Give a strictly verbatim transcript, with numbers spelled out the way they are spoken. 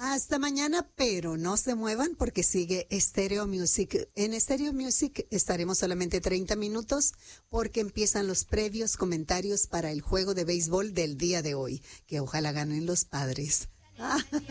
Hasta mañana, pero no se muevan porque sigue Stereo Music. En Stereo Music estaremos solamente treinta minutos porque empiezan los previos comentarios para el juego de béisbol del día de hoy, que ojalá ganen los Padres.